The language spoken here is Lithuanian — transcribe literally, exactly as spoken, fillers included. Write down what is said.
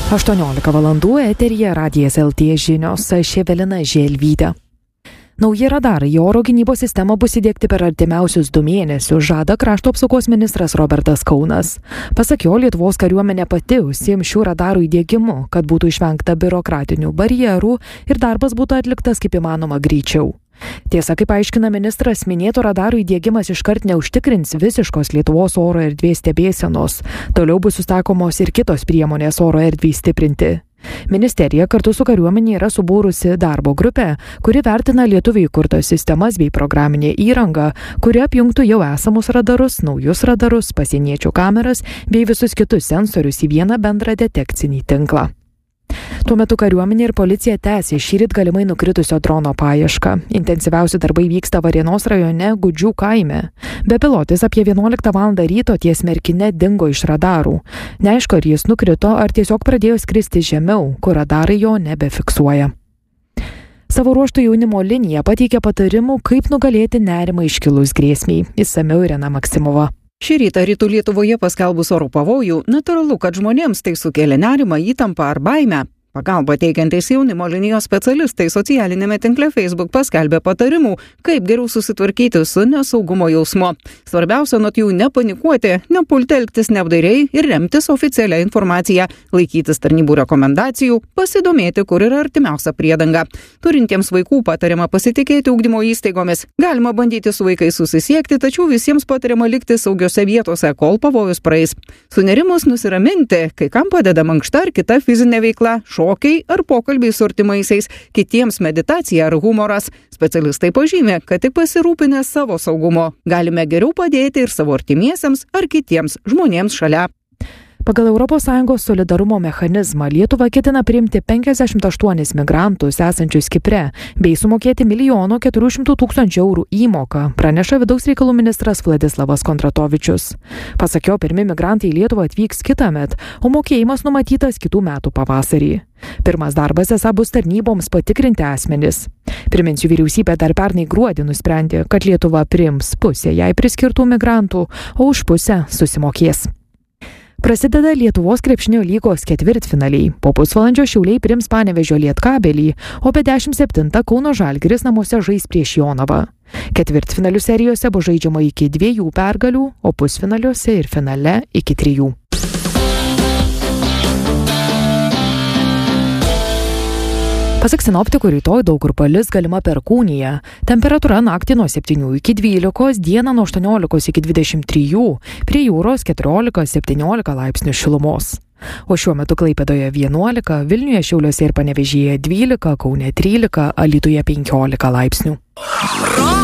aštuoniolika valandų eteryje Radijas L T žinios, aš Evelina Želvytė. Nauji radarai į oro gynybos sistemą bus įdiegti per artimiausius du mėnesius, žada krašto apsaugos ministras Robertas Kaunas. Pasak jo, Lietuvos kariuomenė pati užsiims šių radarų įdiegimu, kad būtų išvengta biurokratinių barjerų ir darbas būtų atliktas kaip įmanoma greičiau. Tiesa, kaip aiškina ministras, minėtų radarų įdiegimas iškart neužtikrins visiškos Lietuvos oro erdvės stebėsenos. Toliau bus sustakomos ir kitos priemonės oro erdvei stiprinti. Ministerija kartu su kariuomenė yra subūrusi darbo grupę, kuri vertina lietuviai kurtas sistemas bei programinę įrangą, kuri apjungtų jau esamus radarus, naujus radarus, pasieniečių kameras bei visus kitus sensorius į vieną bendrą detekcinį tinklą. Tuo metu kariuomenė ir policija tęsia šįryt galimai nukritusio drono paiešką. Intensyviausi darbai vyksta Varėnos rajone Gudžių kaime. Bepilotis apie vienuoliktą valandą ryto ties Merkine dingo iš radarų. Neaišku, ar jis nukrito, ar tiesiog pradėjo skristi žemiau, kur radarai jo nebefiksuoja. Savo ruožtų jaunimo linija pateikė patarimų, kaip nugalėti nerimą iškilus grėsmiai. Išsamiau Irena Maksimova. Šį rytą rytų Lietuvoje paskelbus oro pavojų, natūralu, kad žmonėms tai sukelia nerimą, įtampą ar baimę. Pagalba teikiantys jaunimo linijos specialistai socialinėme tinkle Facebook paskelbė patarimų, kaip geriau susitvarkyti su nesaugumo jausmu. Svarbiausia, nuo jų nepanikuoti, nepulti elgtis neapdairiai ir remtis oficialią informaciją, laikytis tarnybų rekomendacijų, pasidomėti, kur yra artimiausia priedanga. Turintiems vaikų patariama pasitikėti ugdymo įstaigomis. Galima bandyti su vaikais susisiekti, tačiau visiems patariama likti saugiose vietose, kol pavojus praeis. Sunerimus nusiraminti, kai kam padeda mankšta ar kita fizinė veikla, šokiai ar pokalbiai su artimaisiais, kitiems meditacija ar humoras. Specialistai pažymė, kad tik pasirūpinę savo saugumo galime geriau padėti ir savo artimiesiems ar kitiems žmonėms šalia. Pagal Europos Sąjungos solidarumo mechanizmą Lietuva ketina priimti penkiasdešimt aštuonis migrantus esančius Kipre bei sumokėti milijono keturių šimtų tūkstančių eurų įmoką, praneša vidaus reikalų ministras Vladislavas Kondratovičius. Pasak jo, pirmi migrantai į Lietuvą atvyks kitąmet, o mokėjimas numatytas kitų metų pavasarį. Pirmas darbas esą bus tarnyboms patikrinti asmenis. Priminsiu, vyriausybė dar pernai gruodį nusprendė, kad Lietuva priims pusę jai priskirtų migrantų, o už pusę susimokės. Prasideda Lietuvos krepšinio lygos ketvirtfinaliai. Po pusvalandžio Šiauliai priims Panevėžio Lietkabelį, o be dešimt septintą Kauno Žalgiris namuose žais prieš Jonavą. Ketvirtfinalių serijose bus žaidžiama iki dviejų pergalių, o pusfinaliuose ir finale iki trijų. Pasak sinoptikų, rytoj daug kur palis, galima perkūnija. Temperatūra naktį nuo septynių iki dvylikos, dieną nuo aštuoniolikos iki dvidešimt trijų, prie jūros keturiolika septyniolika laipsnių šilumos. O šiuo metu Klaipėdoje vienuolika, Vilniuje, Šiauliuose ir Panevėžyje dvylika, Kaune trylika, Alytuje penkiolika laipsnių.